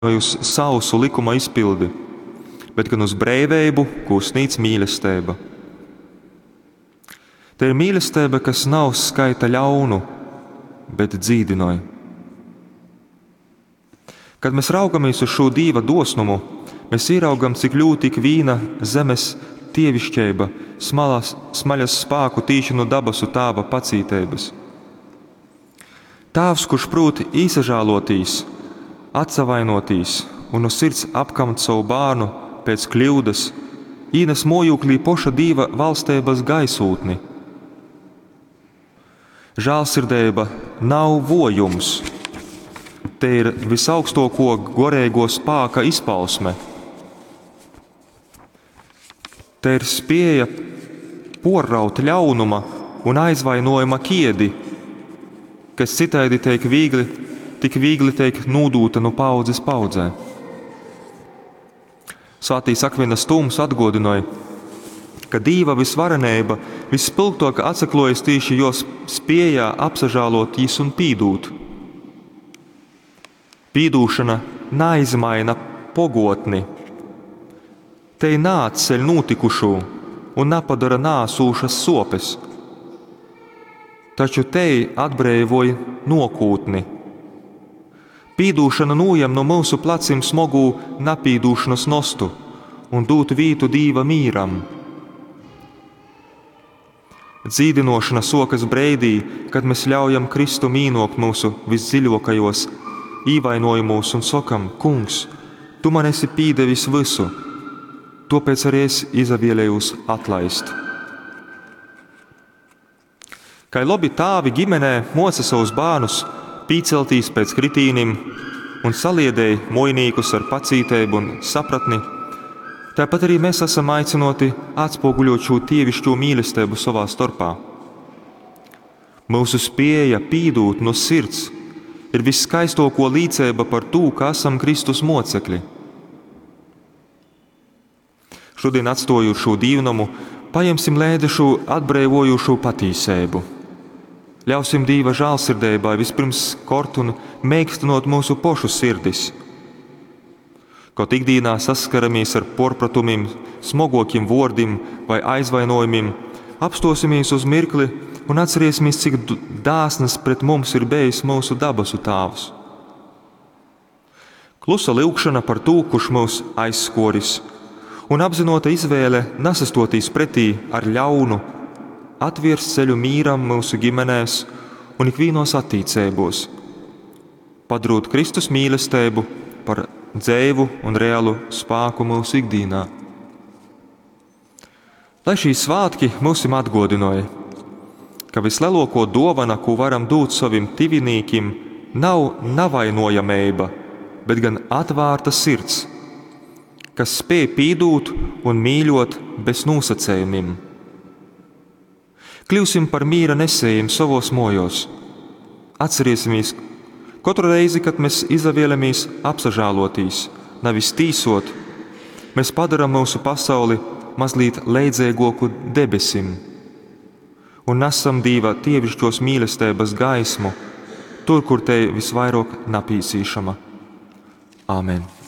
uz sausu likuma izpildi, bet gan uz brīvību, ko sniedz mīlestība. Te ir mīlestība, kas nav skaita ļaunu, bet dzīdinoja. Kad mēs raugamies uz šo Dieva dosnumu, mēs ieraugam, cik ļoti ik vīna zemes tievišķība smaļas spāku tīši no dabasu Tāva pacītības. Tāvs, kurš prūt īsažālotīs, atsavainotīs un no sirds apkamt savu bārnu pēc kļūdas, īnes mojūklī poša Dieva valstības gaisūtni. Žālsirdība nav vojums. Te ir visaugstoko gorēgo spāka izpausme. Te ir spēja porraut ļaunuma un aizvainojuma kiedi, kas citādi tik viegli tiek nūdūta no paudzes paudzē. Svētīs Akvinas Tūms atgādināja, ka Dieva visvarenība vispilgtāk atsaklojas tieši jos spējā apsažālot jis un pīdūt. Pīdūšana neizmaina pogotni. Te nāceļ notikušo un nepadara nāsūšas sopes. Taču te atbrīvoja nokūtni. Pīdūšana nojam no mūsu plecim smogu napīdūšanas nostu un dūt vītu Dieva mīram. Dzīdinošana sokas breidī, kad mēs ļaujam Kristu mīnokt mūsu visdziļākajos īvainojumos un sakam: Kungs, tu man esi pīdevis visu, tāpēc arī es izvēlējos atlaist. Kā labi tāvi ģimenē moca savus bērnus pīceltīs pēc kritīnim un saliedēja mojnīkus ar pacītību un sapratni, tāpat arī mēs esam aicinoti atspoguļot šo tievišķo mīlestību savā starpā. Mūsu spēja pīdūt no sirds ir viskaistāko līdzība par to, ka esam Kristus mocekļi. Šodien atstājot šo dīvnumu, paņemsim līdzi šo atbrīvojošo patīsību. Ļausim Dieva žālsirdībai vispirms kort un mēkstinot mūsu pošu sirdis. Kaut ikdienā saskaramies ar porpratumiem, smogokiem vārdiem vai aizvainojumiem, apstosimies uz mirkli un atcerēsimies, cik dāsnas pret mums ir bijis mūsu dabasu Tāvs. Klusa lūgšana par to, kurš mūs aizskoris, un apzinota izvēle nesastoties pretī ar ļaunu, atviers ceļu mīram mūsu ģimenēs un ikvīnos attīcībos, padarot Kristus mīlestību par dzīvu un reālu spēku mūsu ikdienā. Lai šī svētki mums atgādināja, ka vislielākā dāvana, ko varam dot saviem tuviniekiem, nav nevainojamība, bet gan atvērta sirds, kas spēj pīdūt un mīļot bez nosacījumiem. Kļūsim par mīra nesējiem savos mojos. Atcerēsimies, katru reizi, kad mēs izvēlamies apsažālotīs, nevis tīsot, mēs padaram mūsu pasauli mazliet līdzīgāku debesim un nesam Dieva tievišķos mīlestības gaismu tur, kur te visvairāk napīsīšama. Āmen.